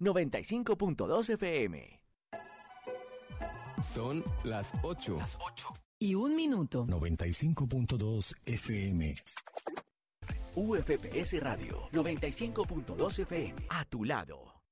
95.2 FM. Son las 8. Las 8:01. 95.2 FM. UFPS Radio 95.2 FM. A tu lado.